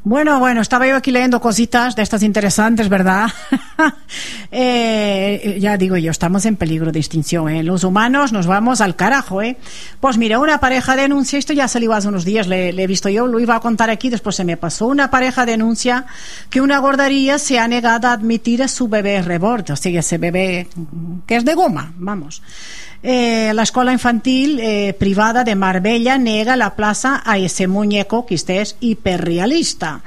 Bueno, estaba yo aquí leyendo cositas de estas interesantes, ¿verdad? Ya digo yo, estamos en peligro de extinción, ¿eh? Los humanos nos vamos al carajo, ¿eh? Pues mira, una pareja denuncia, esto ya salió hace unos días, le he visto yo, lo iba a contar aquí, después se me pasó. Una pareja denuncia que una guardería se ha negado a admitir a su bebé reborn, o sea, ese bebé que es de goma, vamos. La escuela infantil privada de Marbella nega la plaza a ese muñeco que este es hiperrealista.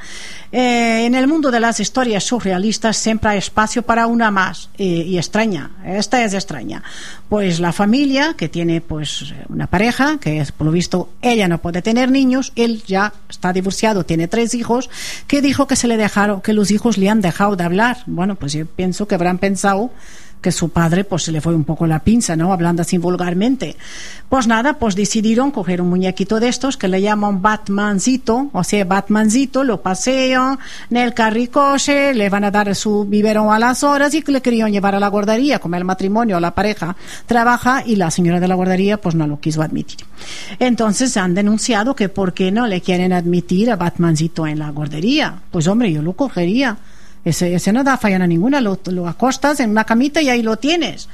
En el mundo de las historias surrealistas siempre hay espacio para una más y extraña, esta es extraña. Pues la familia que tiene pues una pareja que es, por lo visto ella no puede tener niños, él ya está divorciado, tiene 3 hijos, que dijo que que los hijos le han dejado de hablar. Bueno, pues yo pienso que habrán pensado que su padre pues se le fue un poco la pinza, ¿no? Hablando así vulgarmente. Pues nada, pues decidieron coger un muñequito de estos que le llaman Batmancito, o sea, Batmancito, lo pasean en el carricoche, le van a dar su biberón a las horas y que le querían llevar a la guardería, como el matrimonio, la pareja trabaja y la señora de la guardería pues no lo quiso admitir. Entonces han denunciado que por qué no le quieren admitir a Batmancito en la guardería. Pues hombre, yo lo cogería. Ese no da fallana ninguna, lo acostas en una camita y ahí lo tienes.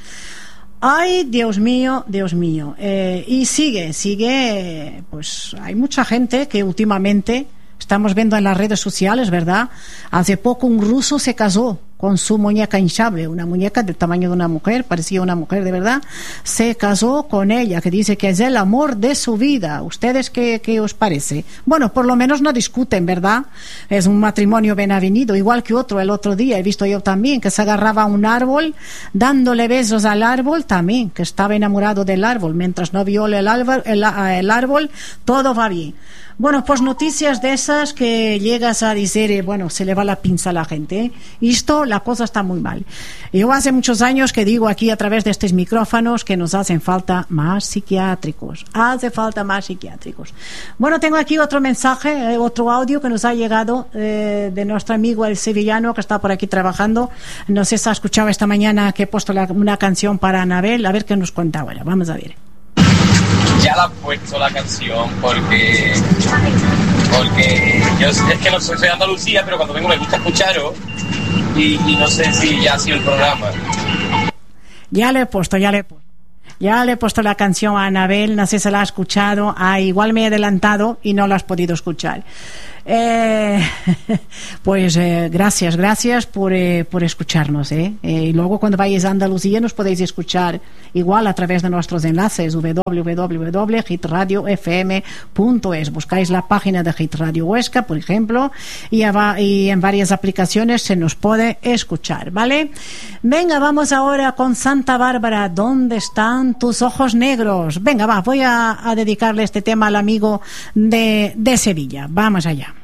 Ay, Dios mío, Dios mío. Y sigue, pues hay mucha gente que últimamente estamos viendo en las redes sociales, ¿verdad? Hace poco un ruso se casó con su muñeca hinchable, una muñeca del tamaño de una mujer, parecía una mujer de verdad, se casó con ella, que dice que es el amor de su vida. ¿Ustedes qué os parece? Bueno, por lo menos no discuten, ¿verdad? Es un matrimonio bien avenido, igual que el otro día he visto yo también, que se agarraba a un árbol, dándole besos al árbol también, que estaba enamorado del árbol, mientras no viole el árbol, todo va bien. Bueno, pues noticias de esas que llegas a decir, bueno, se le va la pinza a la gente, ¿eh? Y esto, la cosa está muy mal. Yo hace muchos años que digo aquí a través de estos micrófonos que nos hacen falta más psiquiátricos. Hace falta más psiquiátricos. Bueno, tengo aquí otro mensaje, otro audio que nos ha llegado de nuestro amigo el sevillano que está por aquí trabajando. No sé si ha escuchado esta mañana que he puesto una canción para Anabel. A ver qué nos cuenta ahora. Vamos a ver. Ya la he puesto la canción porque yo es que no soy de Andalucía, pero cuando vengo me gusta escucharos y no sé si ya ha sido el programa. Ya le he puesto la canción a Anabel, no sé si la ha escuchado. Igual me he adelantado y no la has podido escuchar. Pues gracias por escucharnos, y luego cuando vayáis a Andalucía nos podéis escuchar igual a través de nuestros enlaces www.hitradiofm.es. buscáis la página de Hit Radio Huesca, por ejemplo, y en varias aplicaciones se nos puede escuchar, ¿vale? Venga, vamos ahora con Santa Bárbara. ¿Dónde están tus ojos negros? Venga, voy a dedicarle este tema al amigo de Sevilla. Vamos allá.